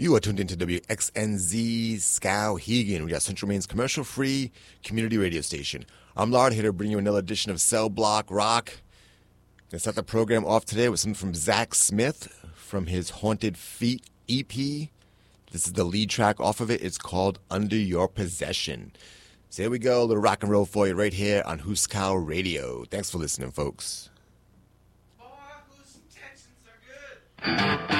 You are tuned into WXNZ Skowhegan. We got Central Maine's commercial-free community radio station. I'm Lard here to bring you another edition of Cell Block Rock. Gonna start the program off today with something from Zach Smith from his Haunted Feet EP. This is the lead track off of it. It's called Under Your Possession. So here we go, a little rock and roll for you right here on Huskow Radio. Thanks for listening, folks. Boy, whose intentions are good.